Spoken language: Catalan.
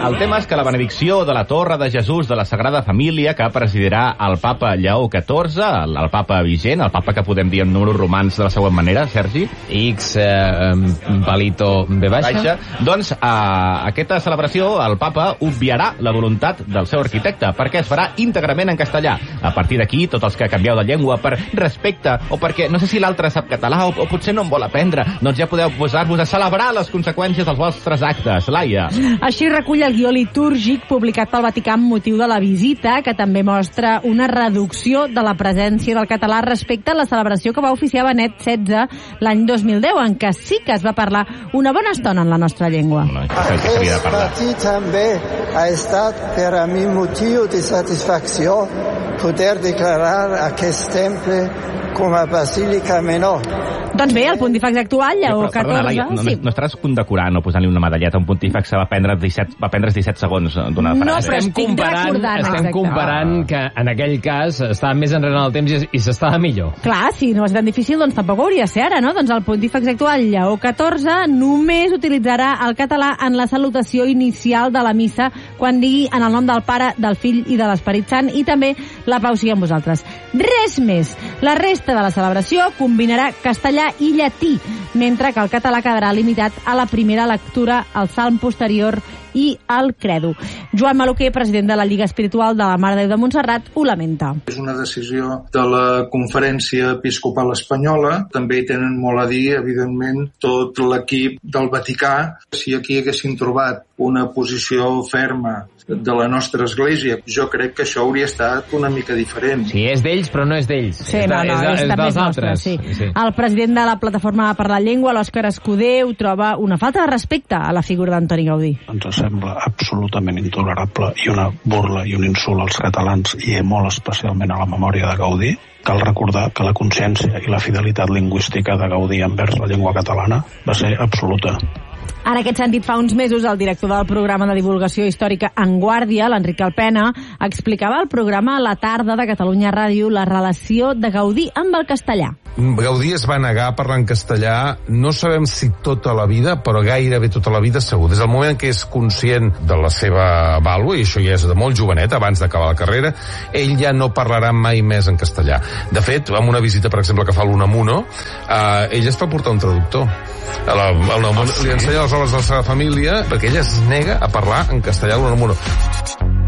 el tema és que la benedicció de la Torre de Jesús de la Sagrada Família, que presidirà el papa Lleó XIV, el papa vigent, el papa que podem dir en números romans de la següent manera, Sergi? X palito B baixa. Doncs aquesta celebració, el papa obviarà la voluntat del seu arquitecte, perquè es farà íntegrament en castellà. A partir d'aquí, tots els que canvieu de llengua per respecte, o perquè no sé si l'altre sap català o potser no en vol aprendre, doncs ja podeu posar-vos a celebrar les conseqüències dels vostres actes. Laia. Així recull el guió litúrgic publicat pel Vaticà amb motiu de la visita, que també mostra una reducció de la presència del català respecte a la celebració que va oficiar Benet XVI l'any 2010, en què sí que es va parlar una bona estona en la nostra llengua. Aquest matí també ha estat per a mi motiu de satisfacció poder declarar aquest temple com a basílica menor. Doncs bé, el pontífex actual, Lleó XIV... Perdona, Laia, no estaràs condecorant o posant-li una medalleta a un pontífex que va prendre's 17 segons d'una frase. No, però estem comparant que en aquell cas estava més enrere en el temps i s'estava millor. Clar, si no és tan difícil, doncs tampoc hauria de ser ara, no? Doncs el pontífex actual, Lleó XIV, només utilitzarà el català en la salutació inicial de la missa, quan digui en el nom del Pare, del Fill i de l'Esperit Sant, i també la pau sigui amb vosaltres. Res més. La resta de la celebració combinarà castellà i llatí, mentre que el català quedarà limitat a la primera lectura, al salm posterior i al credo. Joan Maluquer, president de la Lliga Espiritual de la Mare de Déu de Montserrat, ho lamenta. És una decisió de la Conferència Episcopal Espanyola. També hi tenen molt a dir, evidentment, tot l'equip del Vaticà. Si aquí haguessin trobat una posició ferma de la nostra església, jo crec que això hauria estat una mica diferent. Sí, és d'ells, però no és d'ells. Sí, és dels altres. Sí. El president de la Plataforma per la Llengua, l'Òscar Escudé, ho troba una falta de respecte a la figura d'Antoni Gaudí. Ens sembla absolutament intolerable i una burla i un insult als catalans i molt especialment a la memòria de Gaudí. Cal recordar que la consciència i la fidelitat lingüística de Gaudí envers la llengua catalana va ser absoluta. En aquest sentit, fa uns mesos, el director del programa de divulgació històrica En Guàrdia, l'Enric Alpena, explicava al programa a la tarda de Catalunya Ràdio la relació de Gaudí amb el castellà. Gaudí es va negar a parlar en castellà, no sabem si tota la vida, però gairebé tota la vida segur. Des del moment que és conscient de la seva vàlua, i això ja és de molt jovenet, abans d'acabar la carrera, ell ja no parlarà mai més en castellà. De fet, amb una visita, per exemple, que fa l'Unamuno, ell es fa portar un traductor. Li ensenya les obres de la seva família perquè ella es nega a parlar en castellà a l'Unamuno.